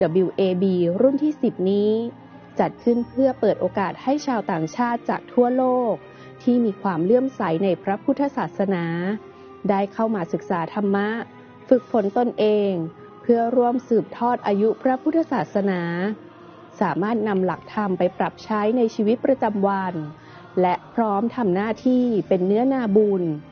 WAB รุ่นที่ 10 นี้จัดขึ้นเพื่อเปิดโอกาสให้ชาวต่างชาติจากทั่วโลกที่มีความเลื่อมใสในพระพุทธศาสนาได้เข้ามาศึกษาธรรมะฝึกฝนตนเองเพื่อร่วมสืบทอดอายุพระพุทธศาสนาสามารถนำหลักธรรมไปปรับใช้ในชีวิตประจำวันและพร้อมทำหน้าที่เป็นเนื้อนาบุญ